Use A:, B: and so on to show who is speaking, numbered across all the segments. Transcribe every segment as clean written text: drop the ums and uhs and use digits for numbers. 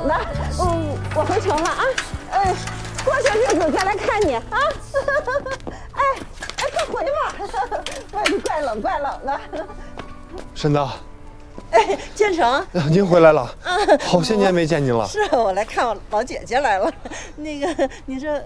A: 冷的，我回城了啊，过些日子再来看你啊。快回吧，外头怪冷的。
B: 婶子，
C: 建成，
B: 您回来了，好些年没见您了。
C: 是我来看我老姐姐来了。那个，你这，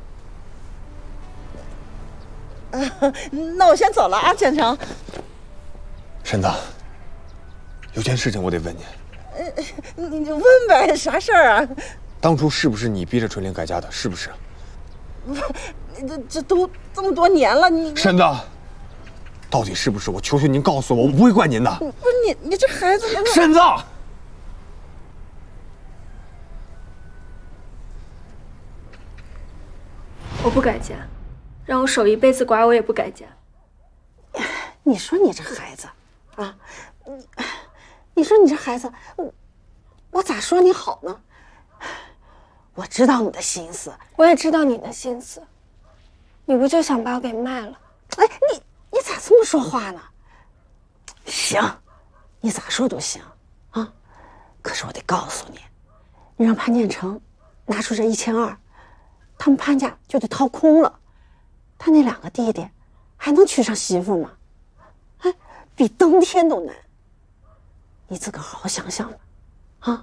C: 那我先走了啊，建成。
B: 婶子，有件事情我得问您。
C: 你就问呗，啥事儿啊？
B: 当初是不是你逼着纯玲改嫁的？是不是？
C: 这都这么多年了，你
B: 婶子，到底是不是？我求求您告诉我，我不会怪您的。
C: 不是你这孩子，
B: 婶子，
D: 我不改嫁，让我守一辈子寡，我也不改嫁。
A: 你说你这孩子，啊，你说你这孩子，我咋说你好呢？我知道你的心思，
D: 我也知道你的心思，你不就想把我给卖了？
A: 哎，你咋这么说话呢？行，你咋说都行啊。可是我得告诉你，你让潘建成拿出这1200，他们潘家就得掏空了，他那2个弟弟还能娶上媳妇吗？哎，比登天都难。你自个儿好好想想吧。